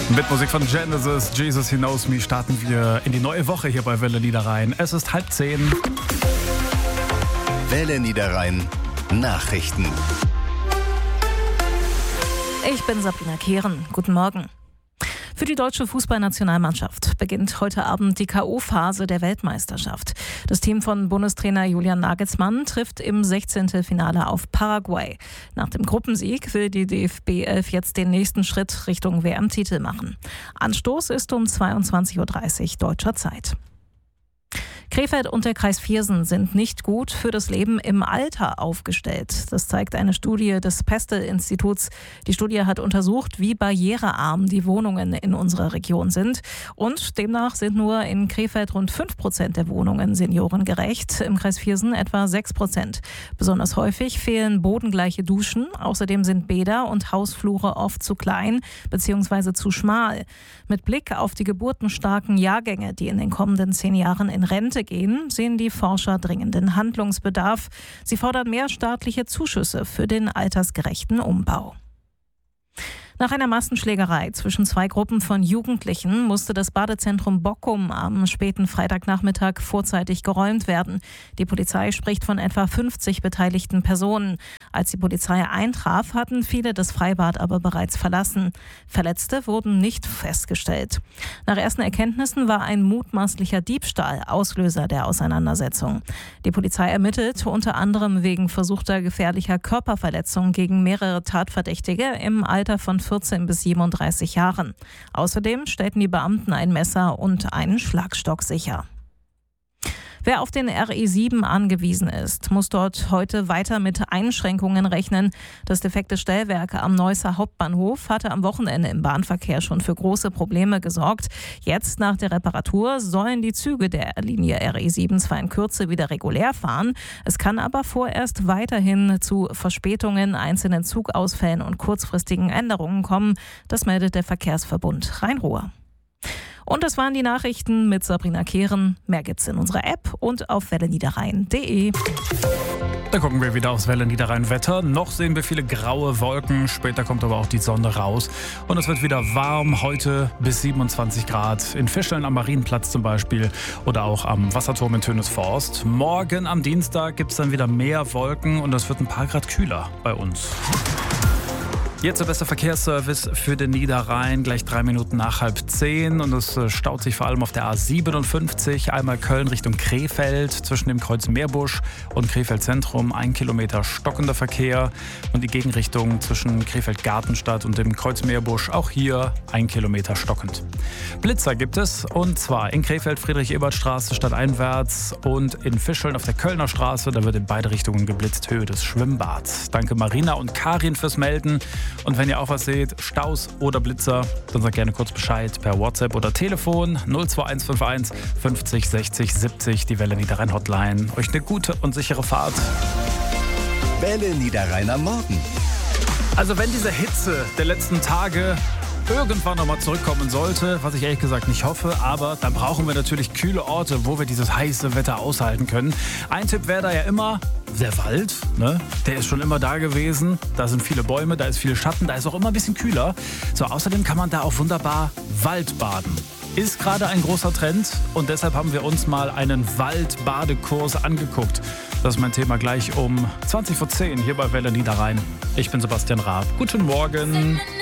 Mit Musik von Genesis, Jesus He Knows Me, starten wir in die neue Woche hier bei Welle Niederrhein. Es ist 9:30. Welle Niederrhein Nachrichten. Ich bin Sabrina Kehren. Guten Morgen. Für die deutsche Fußballnationalmannschaft beginnt heute Abend die K.O.-Phase der Weltmeisterschaft. Das Team von Bundestrainer Julian Nagelsmann trifft im 16. Finale auf Paraguay. Nach dem Gruppensieg will die DFB 11 jetzt den nächsten Schritt Richtung WM-Titel machen. Anstoß ist um 22:30 Uhr deutscher Zeit. Krefeld und der Kreis Viersen sind nicht gut für das Leben im Alter aufgestellt. Das zeigt eine Studie des Pestel-Instituts. Die Studie hat untersucht, wie barrierearm die Wohnungen in unserer Region sind. Und demnach sind nur in Krefeld rund 5% der Wohnungen seniorengerecht, im Kreis Viersen etwa 6%. Besonders häufig fehlen bodengleiche Duschen. Außerdem sind Bäder und Hausflure oft zu klein bzw. zu schmal. Mit Blick auf die geburtenstarken Jahrgänge, die in den kommenden 10 Jahren in Rente gehen, sehen die Forscher dringenden Handlungsbedarf. Sie fordern mehr staatliche Zuschüsse für den altersgerechten Umbau. Nach einer Massenschlägerei zwischen 2 Gruppen von Jugendlichen musste das Badezentrum Bockum am späten Freitagnachmittag vorzeitig geräumt werden. Die Polizei spricht von etwa 50 beteiligten Personen. Als die Polizei eintraf, hatten viele das Freibad aber bereits verlassen. Verletzte wurden nicht festgestellt. Nach ersten Erkenntnissen war ein mutmaßlicher Diebstahl Auslöser der Auseinandersetzung. Die Polizei ermittelt unter anderem wegen versuchter gefährlicher Körperverletzung gegen mehrere Tatverdächtige im Alter von 14 bis 37 Jahren. Außerdem stellten die Beamten ein Messer und einen Schlagstock sicher. Wer auf den RE7 angewiesen ist, muss dort heute weiter mit Einschränkungen rechnen. Das defekte Stellwerk am Neusser Hauptbahnhof hatte am Wochenende im Bahnverkehr schon für große Probleme gesorgt. Jetzt nach der Reparatur sollen die Züge der Linie RE7 zwar in Kürze wieder regulär fahren, es kann aber vorerst weiterhin zu Verspätungen, einzelnen Zugausfällen und kurzfristigen Änderungen kommen. Das meldet der Verkehrsverbund Rhein-Ruhr. Und das waren die Nachrichten mit Sabrina Kehren. Mehr gibt's in unserer App und auf welleniederrhein.de. Dann gucken wir wieder aufs Welle Niederrhein Wetter. Noch sehen wir viele graue Wolken, später kommt aber auch die Sonne raus. Und es wird wieder warm, heute bis 27 Grad. In Fischeln am Marienplatz zum Beispiel oder auch am Wasserturm in Tönisforst. Morgen am Dienstag gibt's dann wieder mehr Wolken und es wird ein paar Grad kühler bei uns. Jetzt der beste Verkehrsservice für den Niederrhein, gleich 3 Minuten nach 9:30 und es staut sich vor allem auf der A57, einmal Köln Richtung Krefeld, zwischen dem Kreuz Meerbusch und Krefeld Zentrum, 1 Kilometer stockender Verkehr und die Gegenrichtung zwischen Krefeld Gartenstadt und dem Kreuz Meerbusch, auch hier 1 Kilometer stockend. Blitzer gibt es und zwar in Krefeld Friedrich-Ebert-Straße stadteinwärts und in Fischeln auf der Kölner Straße, da wird in beide Richtungen geblitzt, Höhe des Schwimmbads. Danke Marina und Karin fürs Melden. Und wenn ihr auch was seht, Staus oder Blitzer, dann sagt gerne kurz Bescheid per WhatsApp oder Telefon 02151 50 60 70, die Welle Niederrhein Hotline. Euch eine gute und sichere Fahrt. Welle Niederrhein am Morgen. Also wenn diese Hitze der letzten Tage irgendwann nochmal zurückkommen sollte, was ich ehrlich gesagt nicht hoffe, aber dann brauchen wir natürlich kühle Orte, wo wir dieses heiße Wetter aushalten können. Ein Tipp wäre da ja immer der Wald, ne? Der ist schon immer da gewesen, da sind viele Bäume, da ist viel Schatten, da ist auch immer ein bisschen kühler. So, außerdem kann man da auch wunderbar Waldbaden. Ist gerade ein großer Trend und deshalb haben wir uns mal einen Waldbadekurs angeguckt. Das ist mein Thema gleich um 20:10 hier bei Welle Niederrhein. Ich bin Sebastian Raab. Guten Morgen.